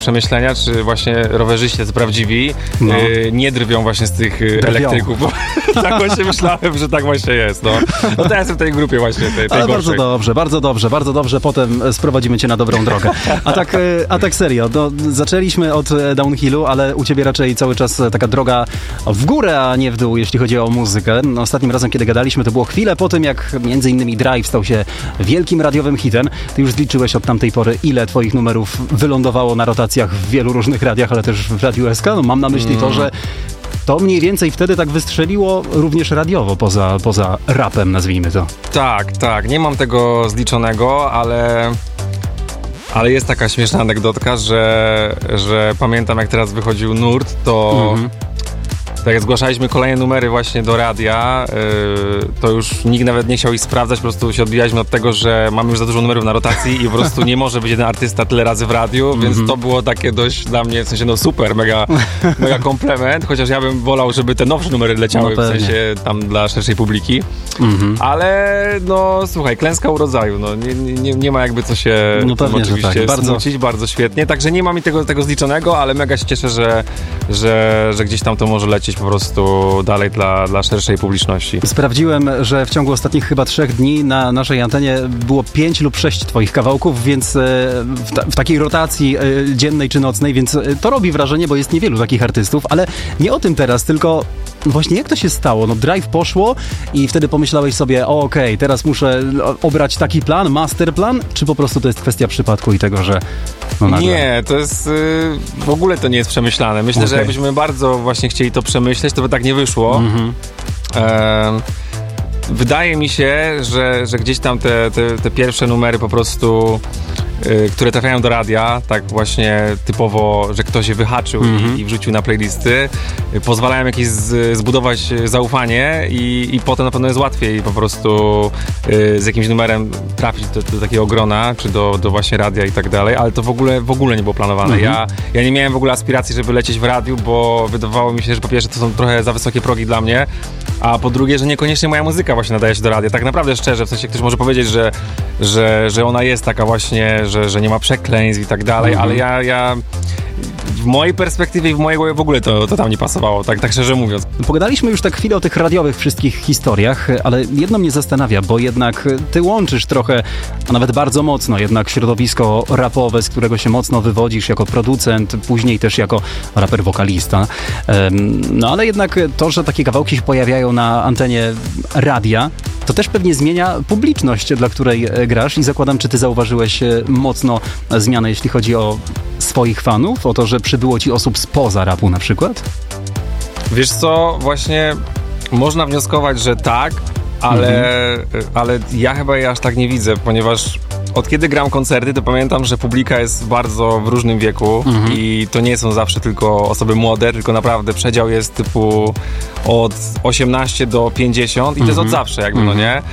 przemyślenia, czy właśnie rowerzyści tacy prawdziwi nie drwią właśnie z tych elektryków, bo tak właśnie myślałem, że tak właśnie jest. No to ja jestem w tej grupie właśnie, tej ale gorszej. bardzo dobrze. Potem sprowadzimy cię na dobrą drogę. A tak serio, zaczęliśmy od downhillu, ale u ciebie raczej cały czas taka droga w górę, a nie w dół, jeśli chodzi o muzykę. Ostatnim razem, kiedy gadaliśmy, to było chwilę po tym, jak między innymi Drive stał się wielkim radiowym hitem. Ty już zliczyłeś od tamtej pory, ile twoich numerów wylądowało na rotacjach w wielu różnych radiach, ale też w Radiu SK. No, mam na myśli to, że to mniej więcej wtedy tak wystrzeliło również radiowo, poza rapem, nazwijmy to. Tak. Nie mam tego zliczonego, ale jest taka śmieszna anegdotka, że pamiętam, jak teraz wychodził Nurt, to tak jak zgłaszaliśmy kolejne numery właśnie do radia, to już nikt nawet nie chciał ich sprawdzać, po prostu się odbijaliśmy od tego, że mamy już za dużo numerów na rotacji i po prostu nie może być jeden artysta tyle razy w radiu, więc to było takie dość dla mnie, w sensie super, mega komplement, chociaż ja bym wolał, żeby te nowsze numery leciały, w sensie tam dla szerszej publiki, ale słuchaj, klęska urodzaju, nie ma jakby co się tym oczywiście smucić, bardzo świetnie, także nie ma mi tego zliczonego, ale mega się cieszę, że gdzieś tam to może lecieć po prostu dalej dla szerszej publiczności. Sprawdziłem, że w ciągu ostatnich chyba 3 dni na naszej antenie było 5 lub 6 twoich kawałków, więc w takiej rotacji dziennej czy nocnej, więc to robi wrażenie, bo jest niewielu takich artystów, ale nie o tym teraz, tylko właśnie jak to się stało? Drive poszło i wtedy pomyślałeś sobie, okej, teraz muszę obrać taki plan, masterplan, czy po prostu to jest kwestia przypadku i tego, że nagle... Nie, to jest w ogóle to nie jest przemyślane. Myślę, że jakbyśmy bardzo właśnie chcieli to przemyśleć, to by tak nie wyszło. Wydaje mi się, że gdzieś tam te pierwsze numery po prostu, które trafiają do radia, tak właśnie typowo, że ktoś je wyhaczył i wrzucił na playlisty, pozwalają jakieś zbudować zaufanie i potem na pewno jest łatwiej po prostu z jakimś numerem trafić do takiego grona, czy do właśnie radia i tak dalej, ale to w ogóle nie było planowane. Ja nie miałem w ogóle aspiracji, żeby lecieć w radiu, bo wydawało mi się, że po pierwsze to są trochę za wysokie progi dla mnie, a po drugie, że niekoniecznie moja muzyka właśnie nadaje się do radia. Tak naprawdę szczerze, w sensie ktoś może powiedzieć, że ona jest taka właśnie, że nie ma przekleństw i tak dalej, ale ja w mojej perspektywie i w mojej głowie w ogóle to tam nie pasowało, tak szczerze mówiąc. Pogadaliśmy już tak chwilę o tych radiowych wszystkich historiach, ale jedno mnie zastanawia, bo jednak ty łączysz trochę, a nawet bardzo mocno jednak środowisko rapowe, z którego się mocno wywodzisz jako producent, później też jako raper wokalista. Ale jednak to, że takie kawałki się pojawiają na antenie radia, to też pewnie zmienia publiczność, dla której grasz i zakładam, czy ty zauważyłeś mocno zmianę, jeśli chodzi o swoich fanów, o to, że przybyło ci osób spoza rapu na przykład? Wiesz co, właśnie można wnioskować, że tak, ale ja chyba je aż tak nie widzę, ponieważ od kiedy gram koncerty, to pamiętam, że publika jest bardzo w różnym wieku i to nie są zawsze tylko osoby młode, tylko naprawdę przedział jest typu od 18 do 50 i to jest od zawsze jakby, no nie?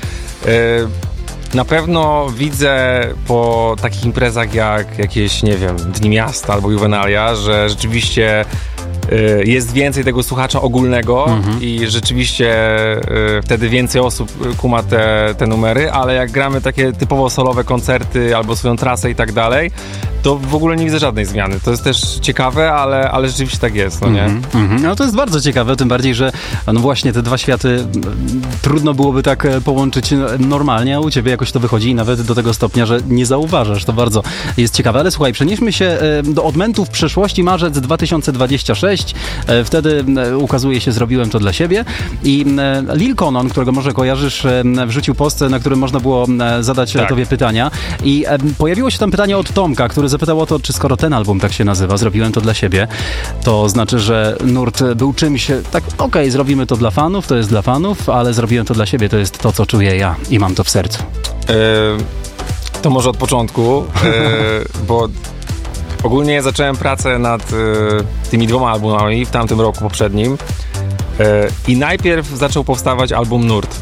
Na pewno widzę po takich imprezach jak jakieś, nie wiem, Dni Miasta albo Juvenalia, że rzeczywiście jest więcej tego słuchacza ogólnego i rzeczywiście wtedy więcej osób kuma te numery, ale jak gramy takie typowo solowe koncerty albo swoją trasę i tak dalej, to w ogóle nie widzę żadnej zmiany. To jest też ciekawe, ale rzeczywiście tak jest, no nie? No to jest bardzo ciekawe, tym bardziej, że no właśnie te dwa światy trudno byłoby tak połączyć normalnie, a u ciebie jakoś to wychodzi i nawet do tego stopnia, że nie zauważasz. To bardzo jest ciekawe. Ale słuchaj, przenieśmy się do odmętów przeszłości, marzec 2026. Wtedy ukazuje się Zrobiłem to dla siebie i Lil Conon, którego może kojarzysz, wrzucił post, na którym można było zadać tobie pytania i pojawiło się tam pytanie od Tomka, który zapytał o to, czy skoro ten album tak się nazywa, Zrobiłem to dla siebie, to znaczy, że nurt był czymś tak, okej, zrobimy to dla fanów, to jest dla fanów, ale zrobiłem to dla siebie, to jest to, co czuję ja i mam to w sercu. To może od początku, bo ogólnie zacząłem pracę nad tymi 2 albumami w tamtym roku poprzednim i najpierw zaczął powstawać album Nurt.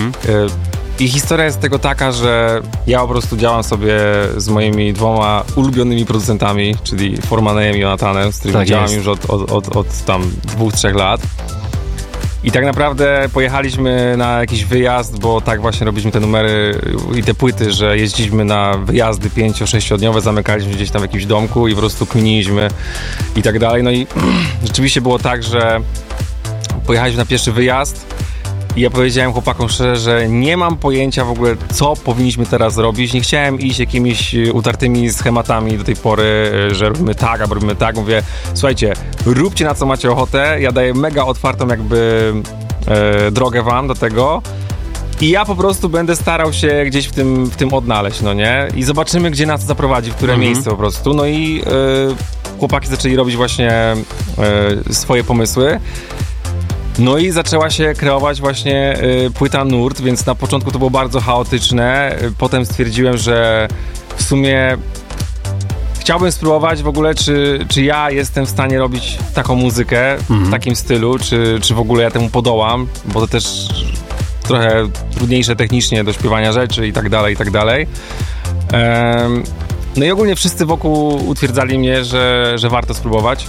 I historia jest tego taka, że ja po prostu działam sobie z moimi 2 ulubionymi producentami, czyli Formanejem i Jonathanem, z którymi działam już od tam 2-3 lat. I tak naprawdę pojechaliśmy na jakiś wyjazd, bo tak właśnie robiliśmy te numery i te płyty, że jeździliśmy na wyjazdy 5-6-dniowe, zamykaliśmy gdzieś tam w jakimś domku i po prostu kminiliśmy i tak dalej. No i rzeczywiście było tak, że pojechaliśmy na pierwszy wyjazd i ja powiedziałem chłopakom szczerze, że nie mam pojęcia w ogóle, co powinniśmy teraz robić. Nie chciałem iść jakimiś utartymi schematami do tej pory, że robimy tak, albo robimy tak. Mówię, słuchajcie, róbcie na co macie ochotę. Ja daję mega otwartą jakby drogę wam do tego. I ja po prostu będę starał się gdzieś w tym odnaleźć, no nie? I zobaczymy, gdzie nas zaprowadzi, w które miejsce po prostu. No i chłopaki zaczęli robić właśnie swoje pomysły. No i zaczęła się kreować właśnie płyta Nurt, więc na początku to było bardzo chaotyczne. Potem stwierdziłem, że w sumie chciałbym spróbować w ogóle, czy ja jestem w stanie robić taką muzykę w takim stylu, czy w ogóle ja temu podołam, bo to też trochę trudniejsze technicznie do śpiewania rzeczy i tak dalej, i tak dalej. No i ogólnie wszyscy wokół utwierdzali mnie, że warto spróbować.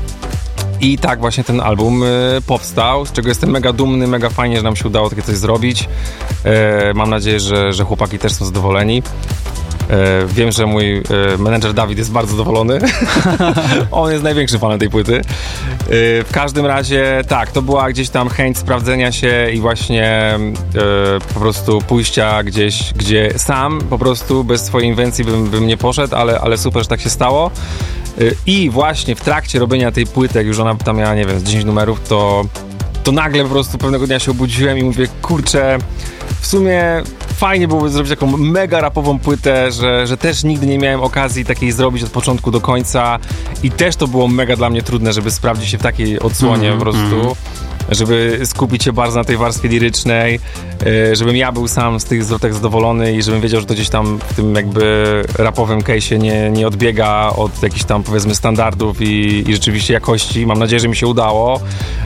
I tak właśnie ten album powstał, z czego jestem mega dumny, mega fajnie, że nam się udało takie coś zrobić. Mam nadzieję, że chłopaki też są zadowoleni. Wiem, że mój menedżer Dawid jest bardzo zadowolony. On jest największym fanem tej płyty. W każdym razie tak, to była gdzieś tam chęć sprawdzenia się i właśnie po prostu pójścia gdzieś, gdzie sam po prostu bez swojej inwencji bym nie poszedł, ale super, że tak się stało. I właśnie w trakcie robienia tej płyty, jak już ona tam miała, nie wiem, 10 numerów, to nagle po prostu pewnego dnia się obudziłem i mówię, kurczę, w sumie fajnie byłoby zrobić taką mega rapową płytę, że też nigdy nie miałem okazji takiej zrobić od początku do końca i też to było mega dla mnie trudne, żeby sprawdzić się w takiej odsłonie po prostu, żeby skupić się bardzo na tej warstwie lirycznej, żebym ja był sam z tych zwrotek zadowolony i żebym wiedział, że to gdzieś tam w tym jakby rapowym case'ie nie odbiega od jakichś tam powiedzmy standardów i rzeczywiście jakości. Mam nadzieję, że mi się udało.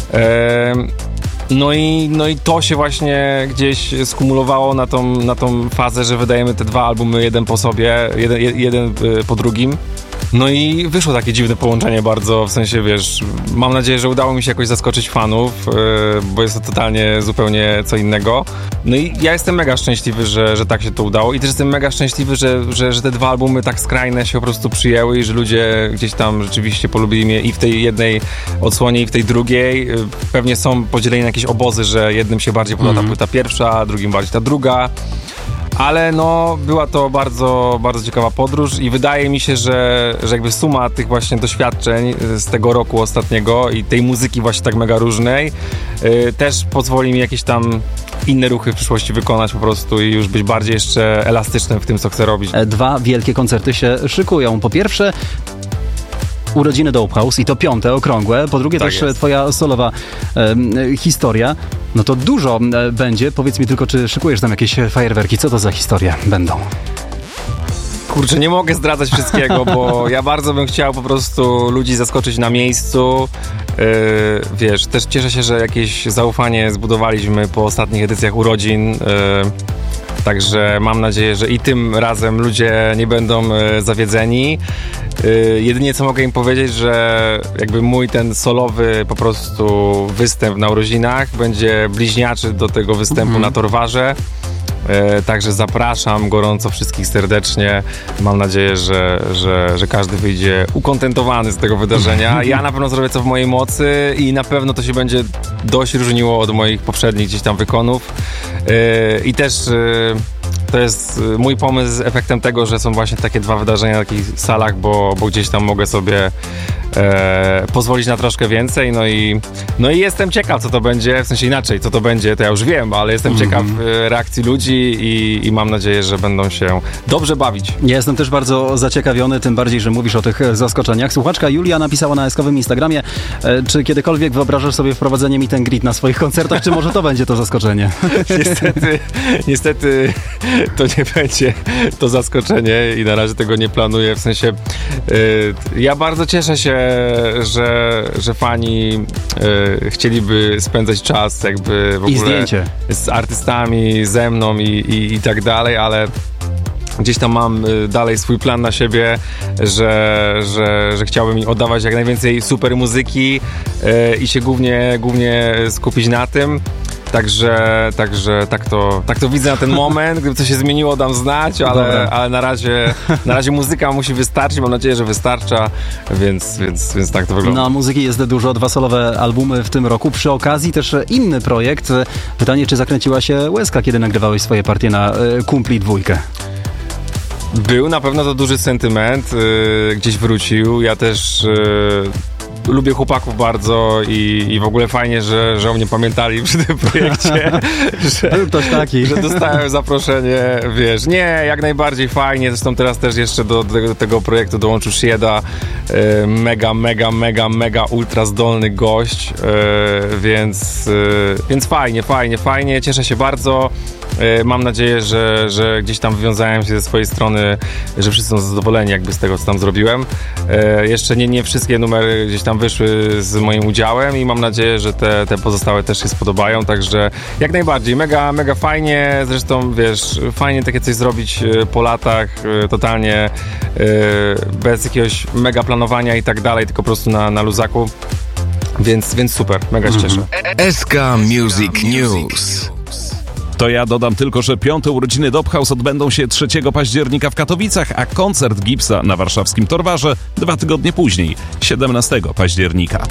No i to się właśnie gdzieś skumulowało na tą fazę, że wydajemy te dwa albumy jeden po sobie, jeden po drugim. No i wyszło takie dziwne połączenie bardzo, w sensie, wiesz, mam nadzieję, że udało mi się jakoś zaskoczyć fanów, bo jest to totalnie zupełnie co innego. No i ja jestem mega szczęśliwy, że tak się to udało i też jestem mega szczęśliwy, że te dwa albumy tak skrajne się po prostu przyjęły i że ludzie gdzieś tam rzeczywiście polubili mnie i w tej jednej odsłonie i w tej drugiej. Pewnie są podzieleni na jakieś obozy, że jednym się bardziej podoba ta płyta pierwsza, drugim bardziej ta druga. Ale no, była to bardzo, bardzo ciekawa podróż i wydaje mi się, że jakby suma tych właśnie doświadczeń z tego roku ostatniego i tej muzyki właśnie tak mega różnej też pozwoli mi jakieś tam inne ruchy w przyszłości wykonać po prostu i już być bardziej jeszcze elastycznym w tym, co chcę robić. Dwa wielkie koncerty się szykują. Po pierwsze urodziny Dope House i to 5. okrągłe, po drugie tak też jest. twoja solowa historia. No to dużo będzie. Powiedz mi tylko, czy szykujesz tam jakieś fajerwerki? Co to za historie będą? Kurczę, nie mogę zdradzać wszystkiego, bo ja bardzo bym chciał po prostu ludzi zaskoczyć na miejscu. Wiesz, też cieszę się, że jakieś zaufanie zbudowaliśmy po ostatnich edycjach urodzin. Także mam nadzieję, że i tym razem ludzie nie będą zawiedzeni. Jedynie co mogę im powiedzieć, że jakby mój ten solowy po prostu występ na urodzinach będzie bliźniaczy do tego występu na Torwarze. Także zapraszam gorąco wszystkich serdecznie. Mam nadzieję, że każdy wyjdzie ukontentowany z tego wydarzenia. Ja na pewno zrobię co w mojej mocy i na pewno to się będzie dość różniło od moich poprzednich gdzieś tam wykonów. I też to jest mój pomysł z efektem tego, że są właśnie takie dwa wydarzenia na takich salach, bo gdzieś tam mogę sobie pozwolić na troszkę więcej, no i jestem ciekaw, co to będzie, w sensie inaczej, co to będzie, to ja już wiem, ale jestem ciekaw reakcji ludzi i mam nadzieję, że będą się dobrze bawić. Ja jestem też bardzo zaciekawiony, tym bardziej, że mówisz o tych zaskoczeniach. Słuchaczka Julia napisała na eskowym Instagramie, czy kiedykolwiek wyobrażasz sobie wprowadzenie meet and greet na swoich koncertach, czy może to będzie to zaskoczenie? Niestety to nie będzie to zaskoczenie i na razie tego nie planuję, w sensie ja bardzo cieszę się, że fani chcieliby spędzać czas jakby w ogóle zdjęcie z artystami, ze mną i tak dalej, ale gdzieś tam mam dalej swój plan na siebie, że chciałbym im oddawać jak najwięcej super muzyki i się głównie skupić na tym. Także tak to widzę na ten moment. Gdyby coś się zmieniło, dam znać, ale na razie muzyka musi wystarczyć. Mam nadzieję, że wystarcza, więc tak to wygląda. No, muzyki jest dużo, 2 solowe albumy w tym roku. Przy okazji też inny projekt. Pytanie, czy zakręciła się łezka, kiedy nagrywałeś swoje partie na Kumpli 2? Był na pewno to duży sentyment. Gdzieś wrócił. Ja też... lubię chłopaków bardzo i w ogóle fajnie, że o mnie pamiętali przy tym projekcie. Był ktoś taki. Że dostałem zaproszenie, wiesz. Nie, jak najbardziej fajnie. Zresztą teraz też jeszcze do tego projektu dołączył Shieda. Mega ultra zdolny gość. Więc fajnie. Cieszę się bardzo. Mam nadzieję, że gdzieś tam wywiązałem się ze swojej strony, że wszyscy są zadowoleni jakby z tego, co tam zrobiłem. Jeszcze nie wszystkie numery gdzieś tam wyszły z moim udziałem i mam nadzieję, że te pozostałe też się spodobają, także jak najbardziej, mega fajnie, zresztą wiesz, fajnie takie coś zrobić po latach, totalnie bez jakiegoś mega planowania i tak dalej, tylko po prostu na luzaku, więc super, mega się cieszę. SK Music News. To ja dodam tylko, że 5. urodziny Dophouse odbędą się 3 października w Katowicach, a koncert Gipsa na warszawskim Torwarze 2 tygodnie później, 17 października.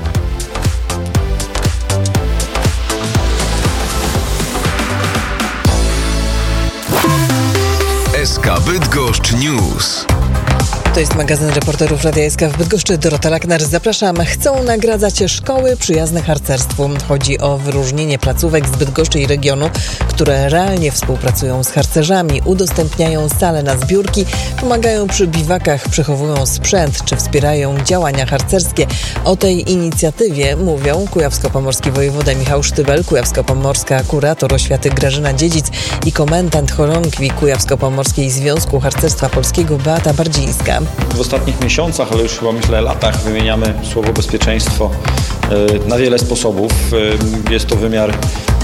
SK Bydgoszcz News. To jest magazyn reporterów Radia SK w Bydgoszczy. Dorota Lakner, zapraszam. Chcą nagradzać szkoły przyjazne harcerstwu. Chodzi o wyróżnienie placówek z Bydgoszczy i regionu, które realnie współpracują z harcerzami, udostępniają sale na zbiórki, pomagają przy biwakach, przechowują sprzęt czy wspierają działania harcerskie. O tej inicjatywie mówią kujawsko-pomorski wojewoda Michał Sztybel, kujawsko-pomorska kurator oświaty Grażyna Dziedzic i komendant chorągwi Kujawsko-Pomorskiej Związku Harcerstwa Polskiego Beata Bardzińska. W ostatnich miesiącach, ale już chyba myślę latach, wymieniamy słowo bezpieczeństwo na wiele sposobów. Jest to wymiar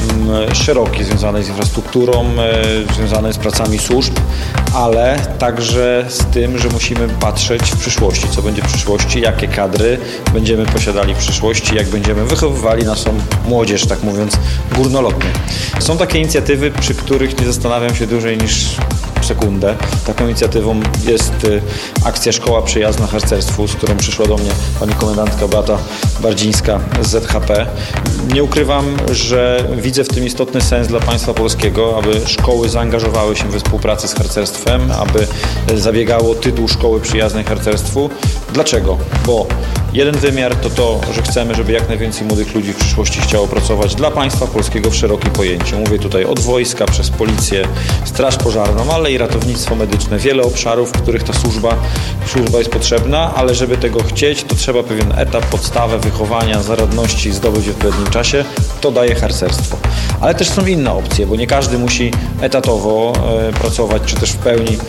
szeroki, związany z infrastrukturą, związany z pracami służb, ale także z tym, że musimy patrzeć w przyszłości, co będzie w przyszłości, jakie kadry będziemy posiadali w przyszłości, jak będziemy wychowywali naszą młodzież, tak mówiąc górnolotnie. Są takie inicjatywy, przy których nie zastanawiam się dłużej niż sekundę. Taką inicjatywą jest akcja Szkoła Przyjazna Harcerstwu, z którą przyszła do mnie pani komendantka Beata Bardzińska z ZHP. Nie ukrywam, że widzę w tym istotny sens dla państwa polskiego, aby szkoły zaangażowały się we współpracę z harcerstwem, aby zabiegało tytuł Szkoły Przyjaznej Harcerstwu. Dlaczego? Bo jeden wymiar to, że chcemy, żeby jak najwięcej młodych ludzi w przyszłości chciało pracować dla państwa polskiego w szerokim pojęciu. Mówię tutaj od wojska, przez policję, straż pożarną, ale i ratownictwo medyczne. Wiele obszarów, w których ta służba jest potrzebna, ale żeby tego chcieć, to trzeba pewien etap, podstawę wychowania, zaradności zdobyć w odpowiednim czasie. To daje harcerstwo. Ale też są inne opcje, bo nie każdy musi etatowo pracować, czy też w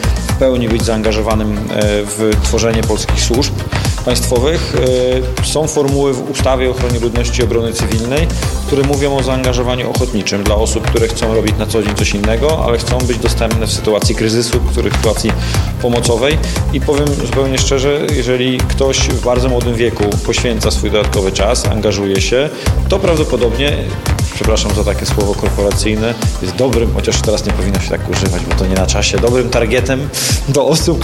pełni być zaangażowanym w tworzenie polskich służb państwowych. Są formuły w ustawie o ochronie ludności i obrony cywilnej, które mówią o zaangażowaniu ochotniczym dla osób, które chcą robić na co dzień coś innego, ale chcą być dostępne w sytuacji kryzysu, w sytuacji pomocowej. I powiem zupełnie szczerze, jeżeli ktoś w bardzo młodym wieku poświęca swój dodatkowy czas, angażuje się, to prawdopodobnie, przepraszam za takie słowo korporacyjne, jest dobrym, chociaż teraz nie powinno się tak używać, bo to nie na czasie, dobrym targetem do osób,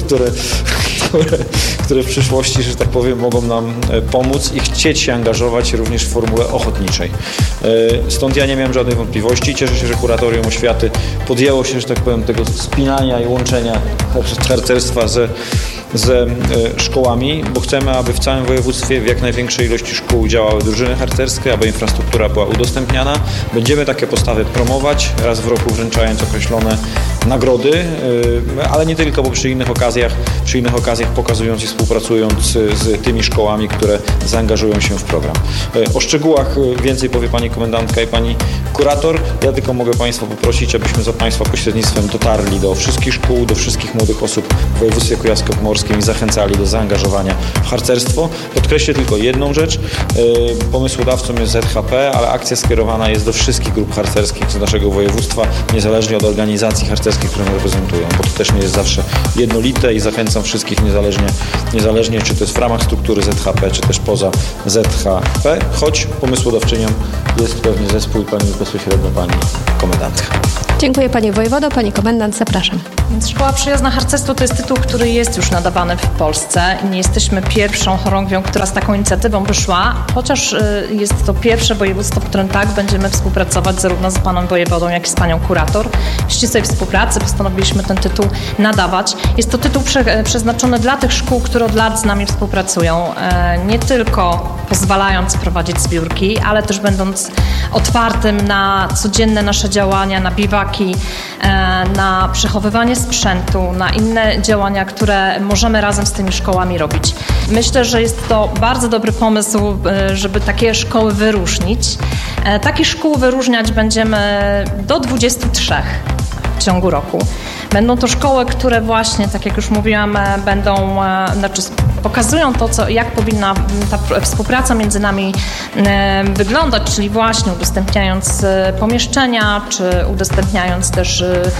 które w przyszłości, że tak powiem, mogą nam pomóc i chcieć się angażować również w formule ochotniczej. Stąd ja nie miałem żadnej wątpliwości. Cieszę się, że kuratorium oświaty podjęło się, że tak powiem, tego spinania i łączenia harcerstwa ze szkołami, bo chcemy, aby w całym województwie w jak największej ilości szkół działały drużyny harcerskie, aby infrastruktura była udostępniana. Będziemy takie postawy promować, raz w roku wręczając określone nagrody, ale nie tylko, bo przy innych okazjach pokazując i współpracując z tymi szkołami, które zaangażują się w program. O szczegółach więcej powie pani komendantka i pani kurator. Ja tylko mogę państwa poprosić, abyśmy za państwa pośrednictwem dotarli do wszystkich szkół, do wszystkich młodych osób w województwie kujawsko-pomorskim i zachęcali do zaangażowania w harcerstwo. Podkreślę tylko jedną rzecz. Pomysłodawcą jest ZHP, ale akcja skierowana skierowana jest do wszystkich grup harcerskich z naszego województwa, niezależnie od organizacji harcerskich, które nas reprezentują, bo to też nie jest zawsze jednolite i zachęcam wszystkich niezależnie czy to jest w ramach struktury ZHP, czy też poza ZHP, choć pomysłodawczynią jest pewnie zespół i bezpośrednio pani komendantka. Dziękuję panie wojewodo, pani komendant, zapraszam. Więc Szkoła Przyjazna Harcerstwo to jest tytuł, który jest już nadawany w Polsce. Nie jesteśmy pierwszą chorągwią, która z taką inicjatywą wyszła, chociaż jest to pierwsze województwo, w którym tak będziemy współpracować zarówno z panem wojewodą, jak i z panią kurator. W ścisłej współpracy postanowiliśmy ten tytuł nadawać. Jest to tytuł przeznaczony dla tych szkół, które od lat z nami współpracują. Nie tylko pozwalając prowadzić zbiórki, ale też będąc otwartym na codzienne nasze działania, na biwaki, na przechowywanie sprzętu, na inne działania, które możemy razem z tymi szkołami robić. Myślę, że jest to bardzo dobry pomysł, żeby takie szkoły wyróżnić. Takich szkół wyróżniać będziemy do 23 w ciągu roku. Będą to szkoły, które właśnie, tak jak już mówiłam, pokazują to, jak powinna ta współpraca między nami wyglądać, czyli właśnie udostępniając pomieszczenia, czy udostępniając też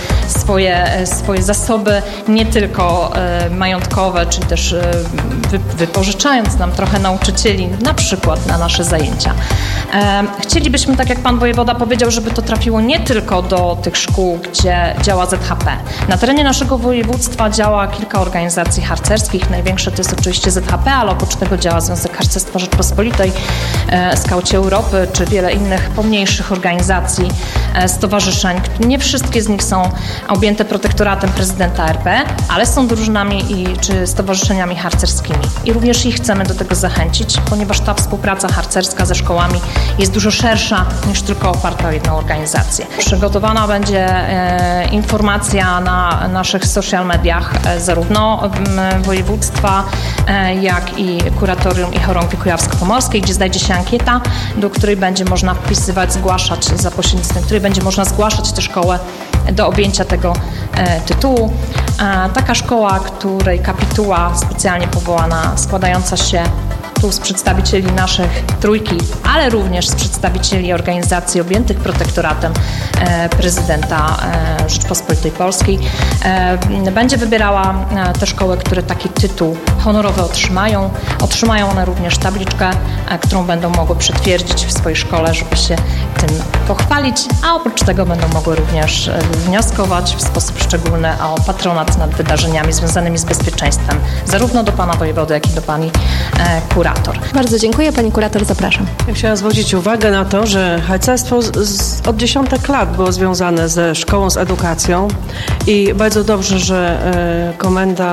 swoje zasoby, nie tylko majątkowe, czyli też wypożyczając nam trochę nauczycieli, na przykład na nasze zajęcia. Chcielibyśmy, tak jak pan wojewoda powiedział, żeby to trafiło nie tylko do tych szkół, gdzie działa ZHP. Na terenie naszego województwa działa kilka organizacji harcerskich. Największe to jest oczywiście ZHP, ale oprócz tego działa Związek Harcerstwa Rzeczpospolitej, Skauci Europy, czy wiele innych pomniejszych organizacji, stowarzyszeń. Nie wszystkie z nich są objęte protektoratem prezydenta RP, ale są drużynami czy stowarzyszeniami harcerskimi. I również ich chcemy do tego zachęcić, ponieważ ta współpraca harcerska ze szkołami jest dużo szersza niż tylko oparta o jedną organizację. Przygotowana będzie informacja na naszych social mediach zarówno województwa, jak i kuratorium i chorągwi kujawsko-pomorskiej, gdzie znajdzie się ankieta, do której będzie można wpisywać, zgłaszać za pośrednictwem której będzie można zgłaszać tę szkołę do objęcia tego tytułu. Taka szkoła, której kapituła specjalnie powołana, składająca się tu z przedstawicieli naszych trójki, ale również z przedstawicieli organizacji objętych protektoratem prezydenta Rzeczpospolitej Polskiej, będzie wybierała te szkoły, które taki tytuł honorowy otrzymają. Otrzymają one również tabliczkę, którą będą mogły przytwierdzić w swojej szkole, żeby się tym pochwalić, a oprócz tego będą mogły również wnioskować w sposób szczególny o patronat nad wydarzeniami związanymi z bezpieczeństwem, zarówno do pana wojewody, jak i do pani kurator. Bardzo dziękuję. Pani kurator, zapraszam. Ja chciałam zwrócić uwagę na to, że harcerstwo od dziesiątek lat było związane ze szkołą, z edukacją i bardzo dobrze, że komenda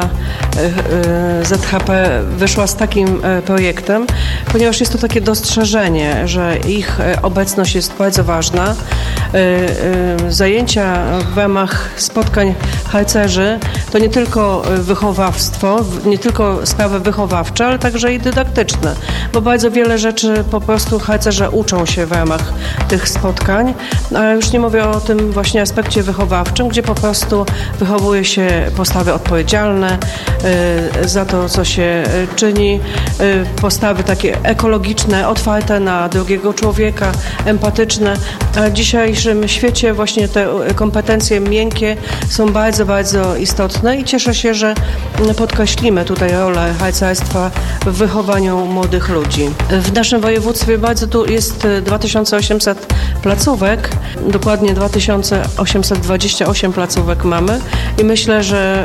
ZHP wyszła z takim projektem, ponieważ jest to takie dostrzeżenie, że ich obecność jest bardzo ważna. Zajęcia w ramach spotkań harcerzy to nie tylko wychowawstwo, nie tylko sprawy wychowawcze, ale także i dydaktyczne, bo bardzo wiele rzeczy po prostu harcerze uczą się w ramach tych spotkań, a już nie mówię o tym właśnie aspekcie wychowawczym, gdzie po prostu wychowuje się postawy odpowiedzialne za to, co się czyni, postawy takie ekologiczne, otwarte na drugiego człowieka, empatyczne, a w dzisiejszym świecie właśnie te kompetencje miękkie są bardzo, bardzo istotne i cieszę się, że podkreślimy tutaj rolę harcerstwa w wychowaniu młodych ludzi. W naszym województwie bardzo tu jest 2800 placówek, dokładnie 2828 placówek mamy i myślę, że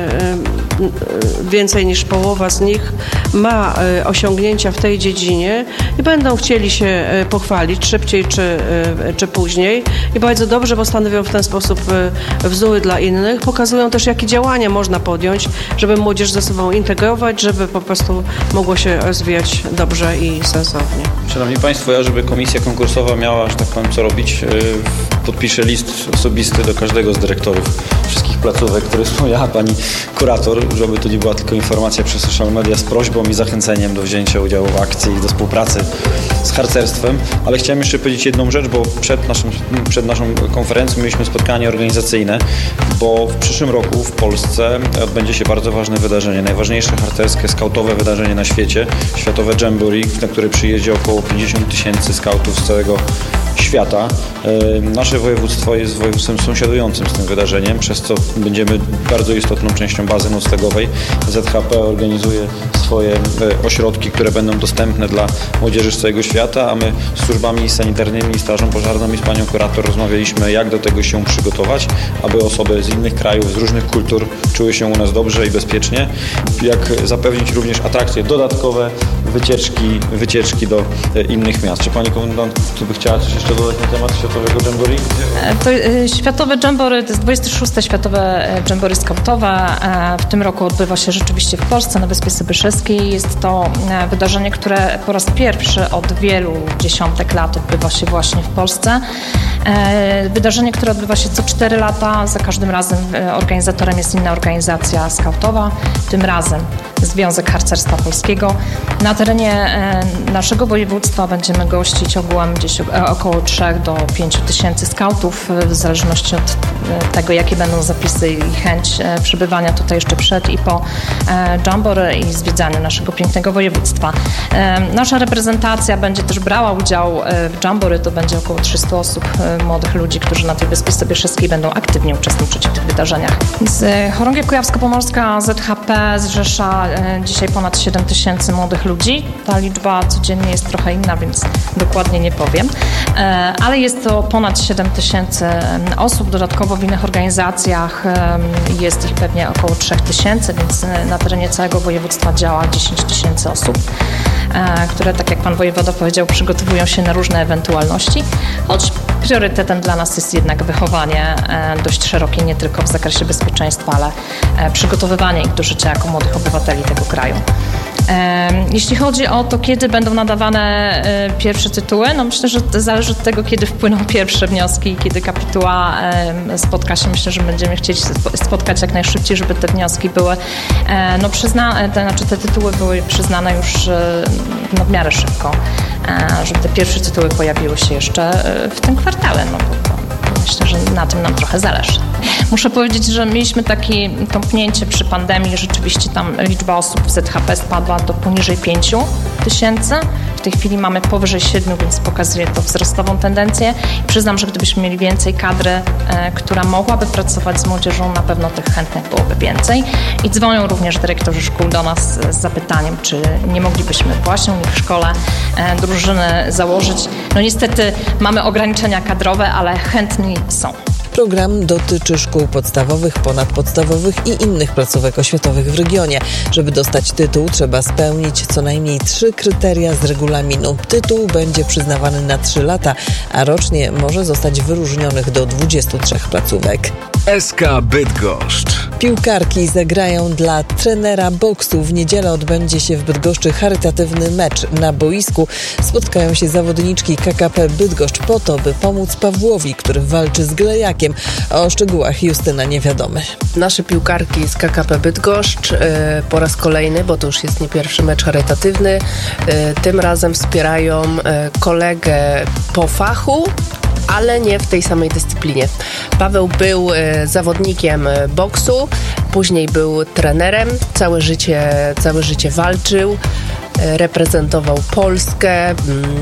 więcej niż połowa z nich ma osiągnięcia w tej dziedzinie i będą chcieli się pochwalić szybciej czy później i bardzo dobrze, bo stanowią w ten sposób wzór dla innych. Pokazują też, jakie działania można podjąć, żeby młodzież ze sobą integrować, żeby po prostu mogło się rozwijać dobrze i sensownie. Szanowni Państwo, żeby komisja konkursowa miała, że tak powiem, co robić podpiszę list osobisty do każdego z dyrektorów wszystkich placówek, który wspomniała pani kurator, żeby to nie była tylko informacja przez social media z prośbą i zachęceniem do wzięcia udziału w akcji i do współpracy z harcerstwem. Ale chciałem jeszcze powiedzieć jedną rzecz, bo przed naszą konferencją mieliśmy spotkanie organizacyjne, bo w przyszłym roku w Polsce odbędzie się bardzo ważne wydarzenie, najważniejsze harcerskie, skautowe wydarzenie na świecie, światowe Jamboree, na które przyjedzie około 50 000 skautów z całego świata. Nasze województwo jest województwem sąsiadującym z tym wydarzeniem, przez co będziemy bardzo istotną częścią bazy noclegowej. ZHP organizuje swoje ośrodki, które będą dostępne dla młodzieży z całego świata, a my z służbami sanitarnymi, strażą pożarną i z panią kurator rozmawialiśmy, jak do tego się przygotować, aby osoby z innych krajów, z różnych kultur czuły się u nas dobrze i bezpiecznie, jak zapewnić również atrakcje dodatkowe, wycieczki do innych miast. Czy pani komendant by chciała coś jeszcze dodać na temat Światowego Jamboree? Światowe Jamboree to jest 26. Światowe Jamboree skautowe. W tym roku odbywa się rzeczywiście w Polsce, na Wyspie Sebyszewskiej. Jest to wydarzenie, które po raz pierwszy od wielu dziesiątek lat odbywa się właśnie w Polsce. Wydarzenie, które odbywa się co 4 lata. Za każdym razem organizatorem jest inna organizacja skautowa. Tym razem Związek Harcerstwa Polskiego. Na terenie naszego województwa będziemy gościć ogółem gdzieś około 3 do 5 tysięcy skautów, w zależności od tego, jakie będą zapisy i chęć przebywania tutaj jeszcze przed i po Jamboree i zwiedzaniu naszego pięknego województwa. Nasza reprezentacja będzie też brała udział w Jamboree, to będzie około 300 osób, młodych ludzi, którzy na tej Wyspie Sebyszewskiej będą aktywnie uczestniczyć w tych wydarzeniach. Z Chorągiew Kujawsko-Pomorska ZHP zrzesza dzisiaj ponad 7 tysięcy młodych ludzi. Ta liczba codziennie jest trochę inna, więc dokładnie nie powiem. Ale jest to ponad 7 tysięcy osób. Dodatkowo w innych organizacjach jest ich pewnie około 3 tysięcy, więc na terenie całego województwa działa 10 tysięcy osób, które, tak jak pan wojewoda powiedział, przygotowują się na różne ewentualności, choć priorytetem dla nas jest jednak wychowanie dość szerokie, nie tylko w zakresie bezpieczeństwa, ale przygotowywanie ich do życia jako młodych obywateli tego kraju. Jeśli chodzi o to, kiedy będą nadawane pierwsze tytuły, no myślę, że to zależy od tego, kiedy wpłyną pierwsze wnioski, kiedy kapituła spotka się. Myślę, że będziemy chcieli spotkać jak najszybciej, żeby te wnioski były te tytuły były przyznane już w miarę szybko, żeby te pierwsze tytuły pojawiły się jeszcze w tym kwartale, no bo to myślę, że na tym nam trochę zależy. Muszę powiedzieć, że mieliśmy takie tąpnięcie przy pandemii. Rzeczywiście tam liczba osób w ZHP spadła do poniżej 5 tysięcy. W tej chwili mamy powyżej 7, więc pokazuje to wzrostową tendencję. I przyznam, że gdybyśmy mieli więcej kadry, która mogłaby pracować z młodzieżą, na pewno tych chętnych byłoby więcej. I dzwonią również dyrektorzy szkół do nas z zapytaniem, czy nie moglibyśmy właśnie u nich w szkole drużyny założyć. No niestety mamy ograniczenia kadrowe, ale chętni są. Program dotyczy szkół podstawowych, ponadpodstawowych i innych placówek oświatowych w regionie. Żeby dostać tytuł, trzeba spełnić co najmniej 3 kryteria z regulaminu. Tytuł będzie przyznawany na 3 lata, a rocznie może zostać wyróżnionych do 23 placówek. SK Bydgoszcz. Piłkarki zagrają dla trenera boksu. W niedzielę odbędzie się w Bydgoszczy charytatywny mecz. Na boisku spotkają się zawodniczki KKP Bydgoszcz po to, by pomóc Pawłowi, który walczy z glejakiem. O szczegółach Justyna Niewiadomy. Nasze piłkarki z KKP Bydgoszcz po raz kolejny, bo to już jest nie pierwszy mecz charytatywny, tym razem wspierają kolegę po fachu, ale nie w tej samej dyscyplinie. Paweł był zawodnikiem boksu, później był trenerem, całe życie walczył, reprezentował Polskę,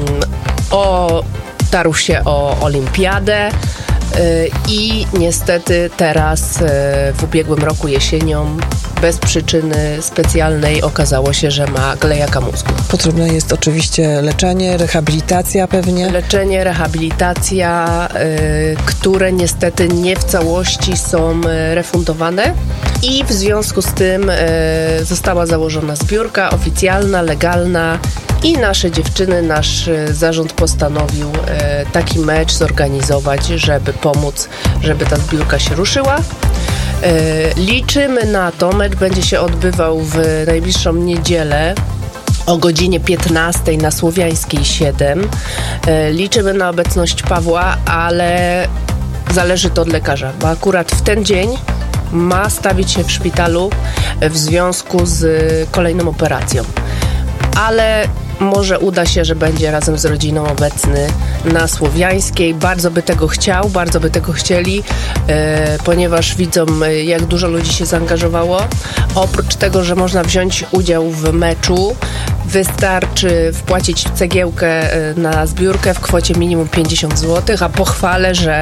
tarł się o olimpiadę i niestety teraz w ubiegłym roku jesienią bez przyczyny specjalnej okazało się, że ma glejaka mózgu. Potrzebne jest oczywiście leczenie, rehabilitacja pewnie? Leczenie, rehabilitacja, które niestety nie w całości są refundowane i w związku z tym została założona zbiórka oficjalna, legalna i nasze dziewczyny, nasz zarząd postanowił taki mecz zorganizować, żeby pomóc, żeby ta zbiórka się ruszyła. Liczymy na to, mecz będzie się odbywał w najbliższą niedzielę o godzinie 15 na Słowiańskiej 7. Liczymy na obecność Pawła, ale zależy to od lekarza, bo akurat w ten dzień ma stawić się w szpitalu w związku z kolejną operacją. Ale może uda się, że będzie razem z rodziną obecny na Słowiańskiej. Bardzo by tego chciał, bardzo by tego chcieli, ponieważ widzą, jak dużo ludzi się zaangażowało. Oprócz tego, że można wziąć udział w meczu, wystarczy wpłacić cegiełkę na zbiórkę w kwocie minimum 50 zł, a pochwalę, że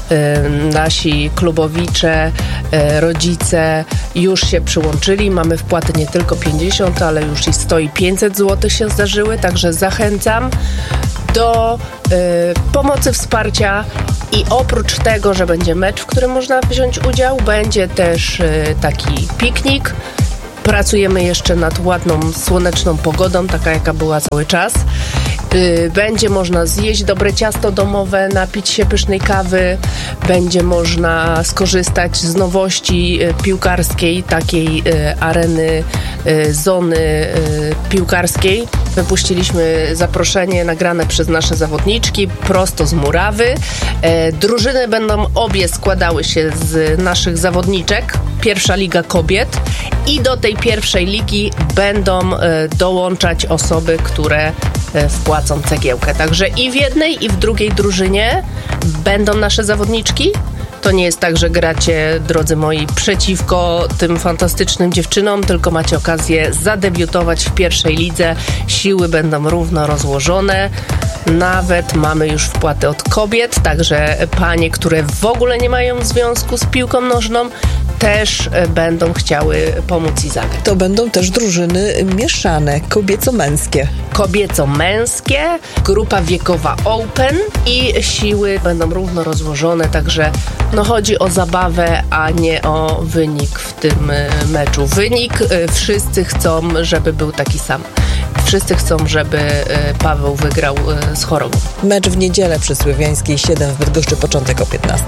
nasi klubowicze, rodzice już się przyłączyli. Mamy wpłaty nie tylko 50, ale już i 100 i 500 zł się zdarzyły, także zachęcam do pomocy, wsparcia i oprócz tego, że będzie mecz, w którym można wziąć udział, będzie też taki piknik. Pracujemy jeszcze nad ładną, słoneczną pogodą, taka jaka była cały czas. Będzie można zjeść dobre ciasto domowe, napić się pysznej kawy, będzie można skorzystać z nowości piłkarskiej, takiej areny, zony piłkarskiej. Wypuściliśmy zaproszenie nagrane przez nasze zawodniczki prosto z murawy. Drużyny będą obie składały się z naszych zawodniczek. Pierwsza Liga Kobiet i do tej pierwszej ligi będą dołączać osoby, które wpłacą cegiełkę. Także i w jednej, i w drugiej drużynie będą nasze zawodniczki. To nie jest tak, że gracie, drodzy moi, przeciwko tym fantastycznym dziewczynom, tylko macie okazję zadebiutować w pierwszej lidze. Siły będą równo rozłożone. Nawet mamy już wpłaty od kobiet, także panie, które w ogóle nie mają związku z piłką nożną, też będą chciały pomóc i zagrać. To będą też drużyny mieszane, kobieco-męskie. Kobieco-męskie, grupa wiekowa open i siły będą równo rozłożone, także chodzi o zabawę, a nie o wynik w tym meczu. Wynik wszyscy chcą, żeby był taki sam. Wszyscy chcą, żeby Paweł wygrał z Chorobą. Mecz w niedzielę przy Słowiańskiej 7 w Bydgoszczy, początek o 15.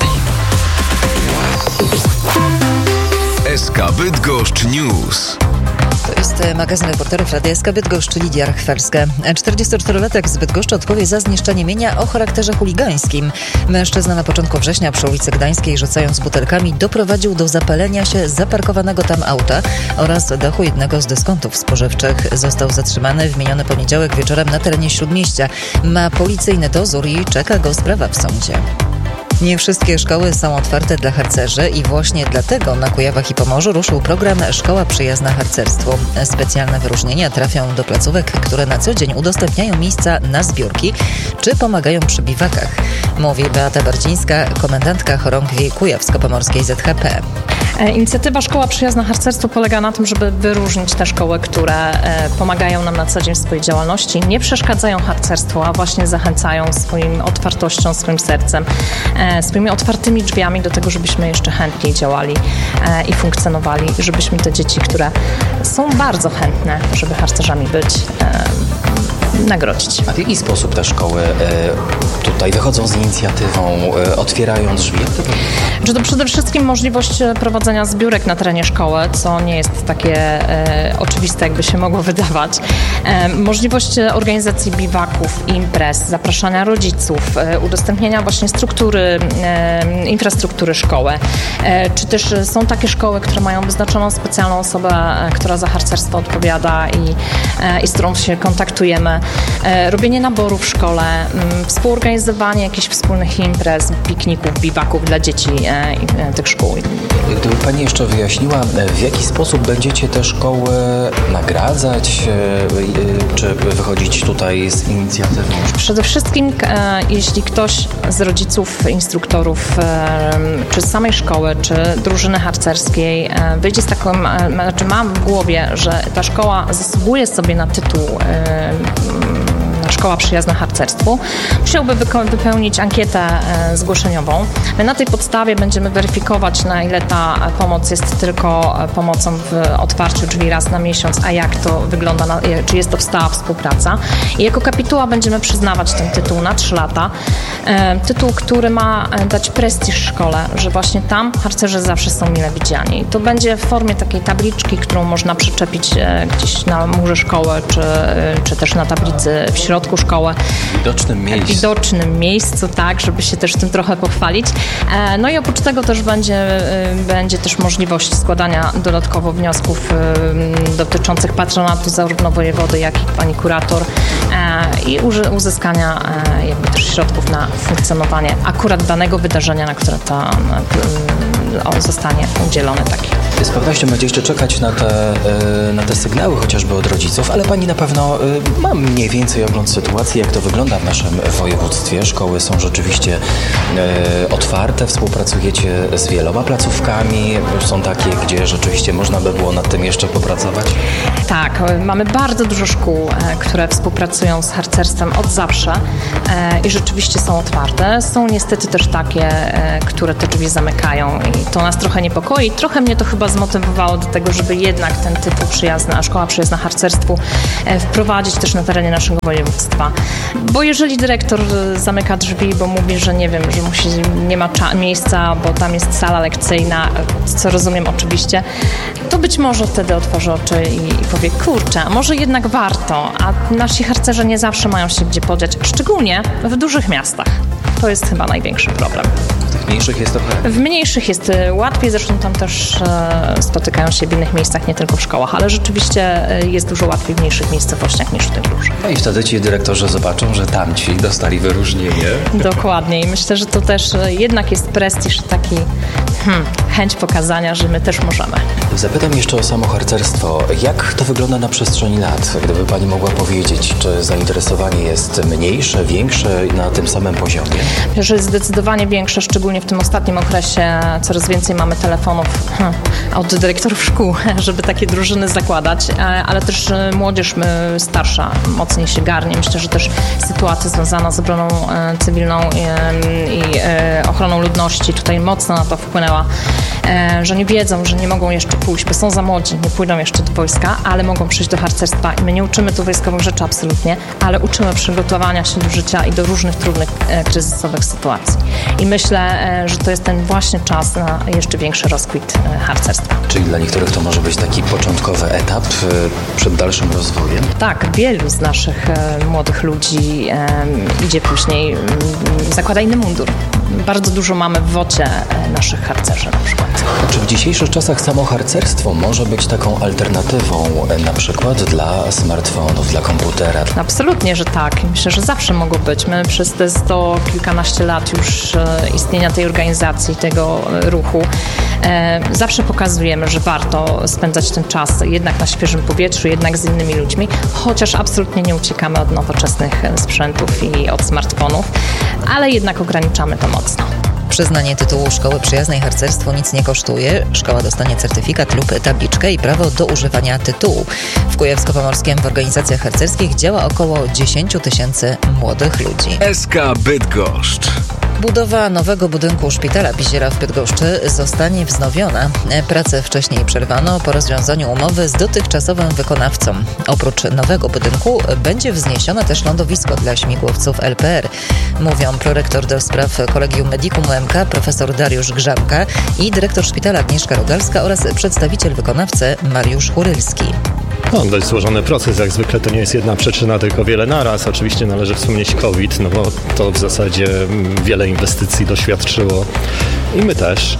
SK Bydgoszcz News. To jest magazyn reporterów Radia SK Bydgoszcz, Lidia Rachwerska. 44-latek z Bydgoszczy odpowie za zniszczenie mienia o charakterze chuligańskim. Mężczyzna na początku września przy ulicy Gdańskiej, rzucając butelkami, doprowadził do zapalenia się zaparkowanego tam auta oraz dachu jednego z dyskontów spożywczych. Został zatrzymany w miniony poniedziałek wieczorem na terenie Śródmieścia. Ma policyjny dozór i czeka go sprawa w sądzie. Nie wszystkie szkoły są otwarte dla harcerzy i właśnie dlatego na Kujawach i Pomorzu ruszył program Szkoła Przyjazna Harcerstwu. Specjalne wyróżnienia trafią do placówek, które na co dzień udostępniają miejsca na zbiórki czy pomagają przy biwakach. Mówi Beata Bardzińska, komendantka chorągwi kujawsko-pomorskiej ZHP. Inicjatywa Szkoła Przyjazna Harcerstwu polega na tym, żeby wyróżnić te szkoły, które pomagają nam na co dzień w swojej działalności, nie przeszkadzają harcerstwu, a właśnie zachęcają swoją otwartością, swoim sercem, swoimi otwartymi drzwiami do tego, żebyśmy jeszcze chętniej działali i funkcjonowali, żebyśmy te dzieci, które są bardzo chętne, żeby harcerzami być, nagrodzić. A w jaki sposób te szkoły tutaj wychodzą z inicjatywą, otwierają drzwi? Że to przede wszystkim możliwość prowadzenia zbiórek na terenie szkoły, co nie jest takie oczywiste, jakby się mogło wydawać. Możliwość organizacji biwaków, imprez, zapraszania rodziców, udostępnienia właśnie struktury, infrastruktury szkoły. Czy też są takie szkoły, które mają wyznaczoną specjalną osobę, która za harcerstwo odpowiada i z którą się kontaktujemy. Robienie naboru w szkole, współorganizowanie jakichś wspólnych imprez, pikników, biwaków dla dzieci tych szkół. Gdyby Pani jeszcze wyjaśniła, w jaki sposób będziecie te szkoły nagradzać, czy wychodzić tutaj z inicjatywą? Przede wszystkim, jeśli ktoś z rodziców, instruktorów, czy z samej szkoły, czy drużyny harcerskiej wyjdzie z taką, znaczy mam w głowie, że ta szkoła zasługuje sobie na tytuł Szkoła Przyjazna Harcerstwu, musiałby wypełnić ankietę zgłoszeniową. My na tej podstawie będziemy weryfikować, na ile ta pomoc jest tylko pomocą w otwarciu drzwi raz na miesiąc, a jak to wygląda, czy jest to stała współpraca. I jako kapituła będziemy przyznawać ten tytuł na 3 lata. Tytuł, który ma dać prestiż szkole, że właśnie tam harcerze zawsze są mile widziani. To będzie w formie takiej tabliczki, którą można przyczepić gdzieś na murze szkoły, czy też na tablicy w środku typu szkołę. W widocznym miejscu, tak, żeby się też tym trochę pochwalić. No i oprócz tego też będzie też możliwość składania dodatkowo wniosków dotyczących patronatu zarówno wojewody, jak i pani kurator i uzyskania jakby też środków na funkcjonowanie akurat danego wydarzenia, na które on zostanie udzielony taki. Z pewnością będzie jeszcze czekać na te sygnały, chociażby od rodziców, ale pani na pewno ma mniej więcej ogląd sytuacji, jak to wygląda w naszym województwie. Szkoły są rzeczywiście otwarte, współpracujecie z wieloma placówkami, są takie, gdzie rzeczywiście można by było nad tym jeszcze popracować? Tak, mamy bardzo dużo szkół, które współpracują z harcerstwem od zawsze i rzeczywiście są otwarte. Są niestety też takie, które te drzwi zamykają i to nas trochę niepokoi. Trochę mnie to chyba zmotywowało do tego, żeby jednak ten tytuł przyjazny, a szkoła przyjazna harcerstwu wprowadzić też na terenie naszego województwa. Bo jeżeli dyrektor zamyka drzwi, bo mówi, że nie wiem, że nie ma miejsca, bo tam jest sala lekcyjna, co rozumiem oczywiście, to być może wtedy otworzy oczy i powie, kurczę, a może jednak warto, a nasi harcerze nie zawsze mają się gdzie podziać, szczególnie w dużych miastach. To jest chyba największy problem. W tych mniejszych jest trochę... W mniejszych jest łatwiej, zresztą tam też spotykają się w innych miejscach, nie tylko w szkołach, ale rzeczywiście jest dużo łatwiej w mniejszych miejscowościach niż w tych dużych. No i wtedy ci dyrektorzy zobaczą, że tamci dostali wyróżnienie. Dokładnie i myślę, że to też jednak jest prestiż, taki chęć pokazania, że my też możemy. Zapytam jeszcze o samo harcerstwo. Jak to wygląda na przestrzeni lat? Gdyby pani mogła powiedzieć, czy zainteresowanie jest mniejsze, większe na tym samym poziomie? Że jest zdecydowanie większe, szczególnie w tym ostatnim okresie. Coraz więcej mamy telefonów od dyrektorów szkół, żeby takie drużyny zakładać, ale też młodzież starsza mocniej się garnie. Myślę, że też sytuacja związana z obroną cywilną i ochroną ludności tutaj mocno na to wpłynęła, że nie wiedzą, że nie mogą jeszcze pójść, bo są za młodzi, nie pójdą jeszcze do wojska, ale mogą przyjść do harcerstwa i my nie uczymy tu wojskowych rzeczy absolutnie, ale uczymy przygotowania się do życia i do różnych trudnych, kryzysowych sytuacji. I myślę, że to jest ten właśnie czas na jeszcze większy rozkwit harcerstwa. Czyli dla niektórych to może być taki początkowy etap przed dalszym rozwojem? Tak, wielu z naszych młodych ludzi idzie później, zakłada inny mundur. Bardzo dużo mamy w WOT-cie naszych harcerzy na przykład. Czy w dzisiejszych czasach samo harcerstwo może być taką alternatywą na przykład dla smartfonów, dla komputera? Absolutnie, że tak. Myślę, że zawsze mogło być. My przez te 100 kilkanaście lat już istnienia tej organizacji, tego ruchu zawsze pokazujemy, że warto spędzać ten czas jednak na świeżym powietrzu, jednak z innymi ludźmi, chociaż absolutnie nie uciekamy od nowoczesnych sprzętów i od smartfonów, ale jednak ograniczamy to mocno. Przyznanie tytułu Szkoły Przyjaznej Harcerstwu nic nie kosztuje. Szkoła dostanie certyfikat lub tabliczkę i prawo do używania tytułu. W Kujawsko-Pomorskiem w organizacjach harcerskich działa około 10 000 młodych ludzi. SK Bydgoszcz. Budowa nowego budynku szpitala Biziera w Bydgoszczy zostanie wznowiona. Prace wcześniej przerwano po rozwiązaniu umowy z dotychczasowym wykonawcą. Oprócz nowego budynku będzie wzniesione też lądowisko dla śmigłowców LPR. Mówią prorektor do spraw Collegium Medicum UMK profesor Dariusz Grzanka i dyrektor szpitala Agnieszka Rogalska oraz przedstawiciel wykonawcy Mariusz Churylski. No, dość złożony proces, jak zwykle to nie jest jedna przyczyna, tylko wiele naraz. Oczywiście należy wspomnieć COVID, no bo to w zasadzie wiele inwestycji doświadczyło i my też.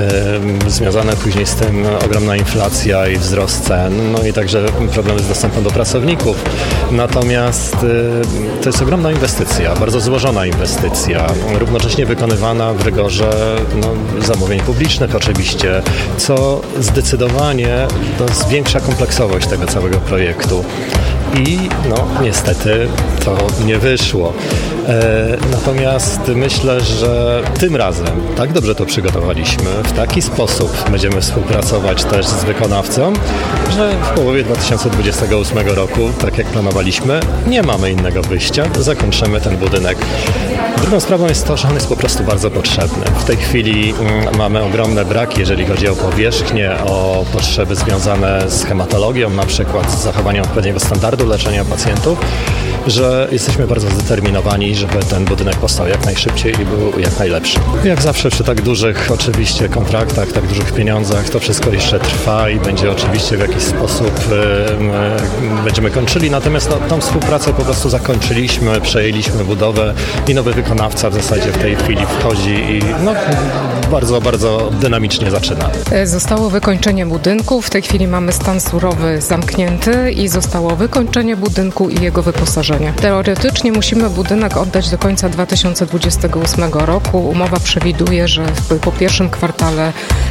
Związane później z tym ogromna inflacja i wzrost cen, no i także problemy z dostępem do pracowników. Natomiast to jest ogromna inwestycja, bardzo złożona inwestycja, równocześnie wykonywana w rygorze zamówień publicznych oczywiście, co zdecydowanie zwiększa kompleksowość tego całego projektu. I niestety to nie wyszło. Natomiast myślę, że tym razem tak dobrze to przygotowaliśmy, w taki sposób będziemy współpracować też z wykonawcą, że w połowie 2028 roku, tak jak planowaliśmy, nie mamy innego wyjścia, zakończymy ten budynek. Drugą sprawą jest to, że on jest po prostu bardzo potrzebny. W tej chwili mamy ogromne braki, jeżeli chodzi o powierzchnię, o potrzeby związane z hematologią, na przykład z zachowaniem odpowiedniego standardu leczenia pacjentów. że jesteśmy bardzo zdeterminowani, żeby ten budynek powstał jak najszybciej i był jak najlepszy. Jak zawsze przy tak dużych oczywiście kontraktach, tak dużych pieniądzach, to wszystko jeszcze trwa i będzie oczywiście w jakiś sposób będziemy kończyli, natomiast tą współpracę po prostu zakończyliśmy, przejęliśmy budowę i nowy wykonawca w zasadzie w tej chwili wchodzi i bardzo, bardzo dynamicznie zaczyna. Zostało wykończenie budynku, w tej chwili mamy stan surowy zamknięty i zostało wykończenie budynku i jego wyposażenie. Teoretycznie musimy budynek oddać do końca 2028 roku. Umowa przewiduje, że po pierwszym kwartale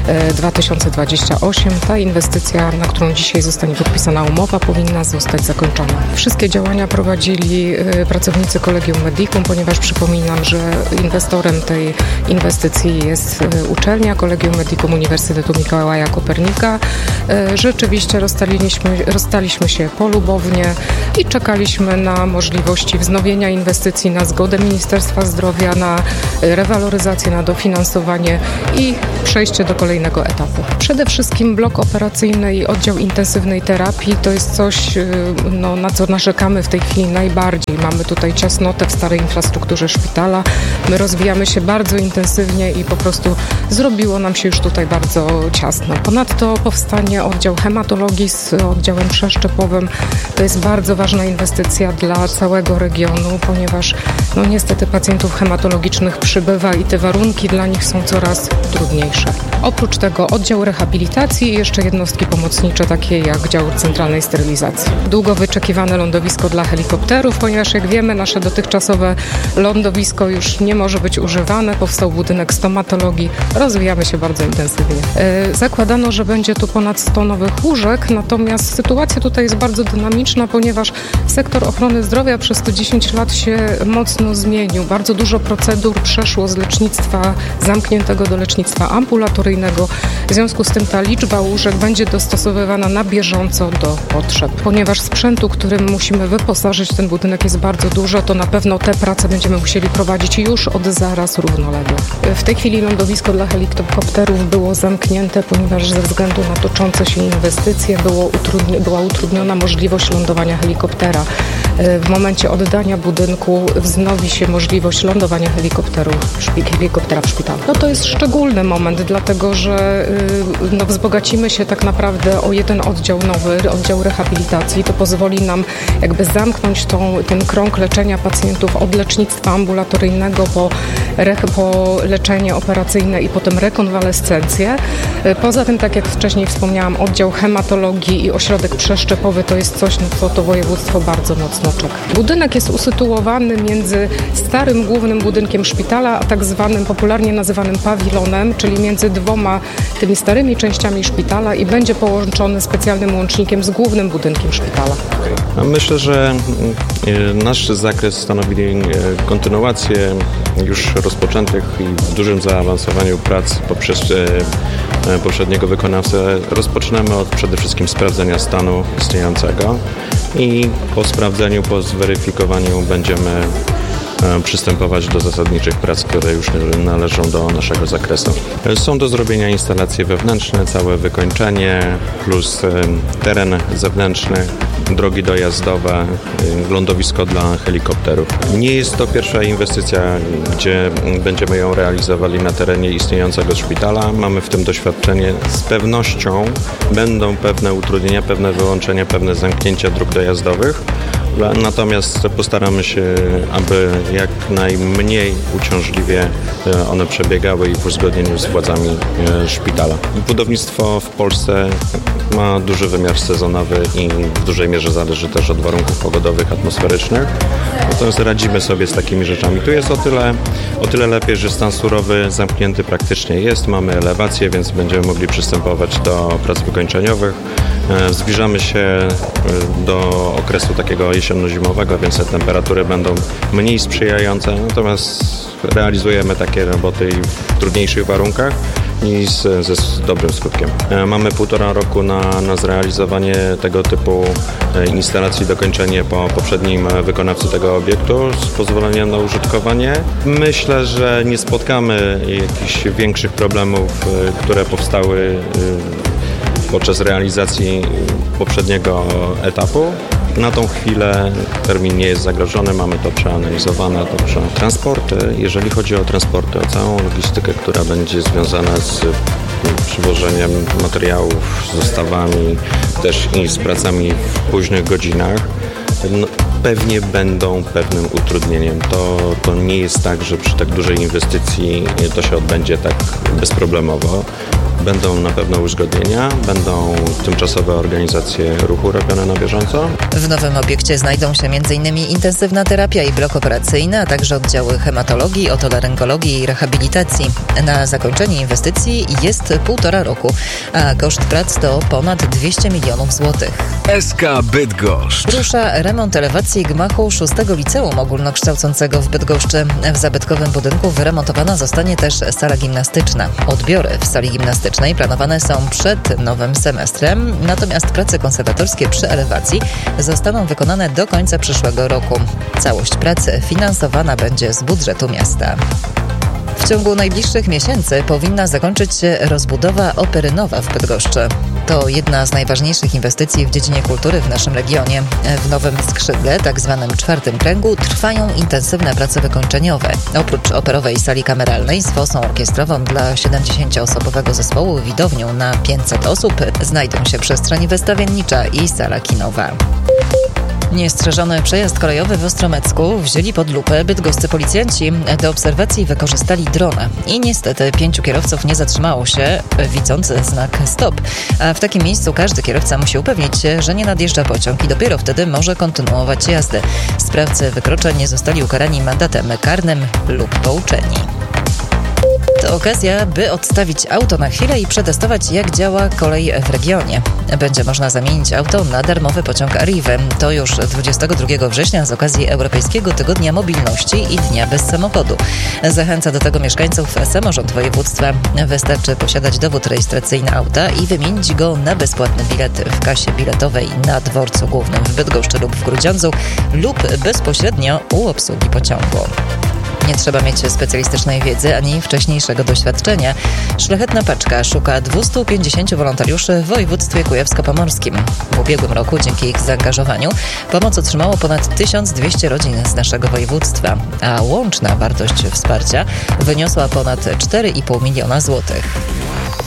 2028 ta inwestycja, na którą dzisiaj zostanie podpisana umowa, powinna zostać zakończona. Wszystkie działania prowadzili pracownicy Collegium Medicum, ponieważ przypominam, że inwestorem tej inwestycji jest uczelnia Collegium Medicum Uniwersytetu Mikołaja Kopernika. Rzeczywiście rozstaliśmy się polubownie i czekaliśmy na możliwości wznowienia inwestycji, na zgodę Ministerstwa Zdrowia, na rewaloryzację, na dofinansowanie i przejście do kolejnego etapu. Przede wszystkim blok operacyjny i oddział intensywnej terapii to jest coś, na co narzekamy w tej chwili najbardziej. Mamy tutaj ciasnotę w starej infrastrukturze szpitala. My rozwijamy się bardzo intensywnie i po prostu zrobiło nam się już tutaj bardzo ciasno. Ponadto powstanie oddział hematologii z oddziałem przeszczepowym. To jest bardzo ważna inwestycja dla całego regionu, ponieważ niestety pacjentów hematologicznych przybywa i te warunki dla nich są coraz trudniejsze. Oprócz tego oddział rehabilitacji i jeszcze jednostki pomocnicze, takie jak dział centralnej sterylizacji. Długo wyczekiwane lądowisko dla helikopterów, ponieważ jak wiemy, nasze dotychczasowe lądowisko już nie może być używane. Powstał budynek stomatologii. Rozwijamy się bardzo intensywnie. Zakładano, że będzie tu ponad 100 nowych łóżek, natomiast sytuacja tutaj jest bardzo dynamiczna, ponieważ sektor ochrony zdrowia przez te 10 lat się mocno zmienił. Bardzo dużo procedur przeszło z lecznictwa zamkniętego do lecznictwa ambulatoryjnego. W związku z tym ta liczba łóżek będzie dostosowywana na bieżąco do potrzeb. Ponieważ sprzętu, którym musimy wyposażyć ten budynek jest bardzo dużo, to na pewno te prace będziemy musieli prowadzić już od zaraz równolegle. W tej chwili lądowisko dla helikopterów było zamknięte, ponieważ ze względu na toczące się inwestycje była utrudniona możliwość lądowania helikoptera. W momencie oddania budynku wznowi się możliwość lądowania helikoptera w szpitalu. To jest szczególny moment, dlatego że wzbogacimy się tak naprawdę o jeden oddział nowy, oddział rehabilitacji. To pozwoli nam jakby zamknąć ten krąg leczenia pacjentów od lecznictwa ambulatoryjnego po leczenie operacyjne i potem rekonwalescencję. Poza tym, tak jak wcześniej wspomniałam, oddział hematologii i ośrodek przeszczepowy to jest coś, na co to województwo bardzo mocno czeka. Budynek jest usytuowany między starym głównym budynkiem szpitala, a tak zwanym popularnie nazywanym pawilonem, czyli między dwoma tymi starymi częściami szpitala i będzie połączony specjalnym łącznikiem z głównym budynkiem szpitala. Myślę, że nasz zakres stanowi kontynuację już rozpoczętych i w dużym zaawansowaniu prac poprzez poprzedniego wykonawcę. Rozpoczynamy od przede wszystkim sprawdzenia stanu istniejącego i po sprawdzeniu, po zweryfikowaniu będziemy przystępować do zasadniczych prac, które już należą do naszego zakresu. Są do zrobienia instalacje wewnętrzne, całe wykończenie plus teren zewnętrzny, drogi dojazdowe, lądowisko dla helikopterów. Nie jest to pierwsza inwestycja, gdzie będziemy ją realizowali na terenie istniejącego szpitala. Mamy w tym doświadczenie. Z pewnością będą pewne utrudnienia, pewne wyłączenia, pewne zamknięcia dróg dojazdowych. Natomiast postaramy się, aby jak najmniej uciążliwie one przebiegały i w uzgodnieniu z władzami szpitala. Budownictwo w Polsce ma duży wymiar sezonowy i w dużej mierze zależy też od warunków pogodowych, atmosferycznych. Natomiast radzimy sobie z takimi rzeczami. Tu jest o tyle lepiej, że stan surowy zamknięty praktycznie jest. Mamy elewację, więc będziemy mogli przystępować do prac wykończeniowych. Zbliżamy się do okresu takiego jesienno-zimowego, więc te temperatury będą mniej sprzyjające, natomiast realizujemy takie roboty w trudniejszych warunkach i ze dobrym skutkiem. Mamy 1,5 roku na zrealizowanie tego typu instalacji, dokończenie po poprzednim wykonawcy tego obiektu z pozwoleniem na użytkowanie. Myślę, że nie spotkamy jakichś większych problemów, które powstały podczas realizacji poprzedniego etapu Na tą chwilę termin nie jest zagrożony, mamy to przeanalizowane, dobrze. Transporty, jeżeli chodzi o transporty, o całą logistykę, która będzie związana z przywożeniem materiałów, z dostawami, też i z pracami w późnych godzinach, pewnie będą pewnym utrudnieniem. To nie jest tak, że przy tak dużej inwestycji to się odbędzie tak bezproblemowo. Będą na pewno uzgodnienia, będą tymczasowe organizacje ruchu robione na bieżąco. W nowym obiekcie znajdą się m.in. intensywna terapia i blok operacyjny, a także oddziały hematologii, otolaryngologii i rehabilitacji. Na zakończenie inwestycji jest 1,5 roku, a koszt prac to ponad 200 milionów złotych. SK Bydgoszcz. Rusza remont elewacji gmachu 6 Liceum Ogólnokształcącego w Bydgoszczy. W zabytkowym budynku wyremontowana zostanie też sala gimnastyczna. Odbiory w sali gimnastycznej planowane są przed nowym semestrem, natomiast prace konserwatorskie przy elewacji zostaną wykonane do końca przyszłego roku. Całość pracy finansowana będzie z budżetu miasta. W ciągu najbliższych miesięcy powinna zakończyć się rozbudowa Opery Nowa w Bydgoszczy. To jedna z najważniejszych inwestycji w dziedzinie kultury w naszym regionie. W nowym skrzydle, tak zwanym 4. kręgu, trwają intensywne prace wykończeniowe. Oprócz operowej sali kameralnej z fosą orkiestrową dla 70-osobowego zespołu, widownią na 500 osób, znajdą się przestrzeń wystawiennicza i sala kinowa. Niestrzeżony przejazd kolejowy w Ostromecku wzięli pod lupę bydgoscy policjanci. Do obserwacji wykorzystali drona i niestety 5 kierowców nie zatrzymało się, widząc znak stop. A w takim miejscu każdy kierowca musi upewnić się, że nie nadjeżdża pociąg i dopiero wtedy może kontynuować jazdę. Sprawcy wykroczeń zostali ukarani mandatem karnym lub pouczeni. To okazja, by odstawić auto na chwilę i przetestować, jak działa kolej w regionie. Będzie można zamienić auto na darmowy pociąg Arrivy. To już 22 września z okazji Europejskiego Tygodnia Mobilności i Dnia Bez Samochodu. Zachęca do tego mieszkańców samorząd województwa. Wystarczy posiadać dowód rejestracyjny auta i wymienić go na bezpłatny bilet w kasie biletowej na dworcu głównym w Bydgoszczy lub w Grudziądzu lub bezpośrednio u obsługi pociągu. Nie trzeba mieć specjalistycznej wiedzy ani wcześniejszego doświadczenia. Szlachetna Paczka szuka 250 wolontariuszy w województwie kujawsko-pomorskim. W ubiegłym roku dzięki ich zaangażowaniu pomoc otrzymało ponad 1200 rodzin z naszego województwa, a łączna wartość wsparcia wyniosła ponad 4,5 miliona złotych.